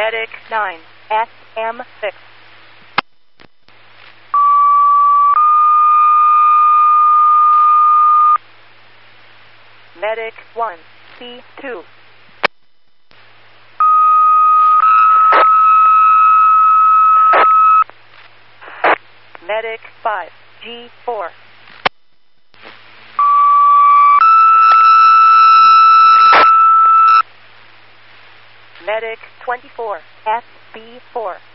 Medic 9, SM6. Medic 1, C2. Medic 5, G4. Medic 24, SB4.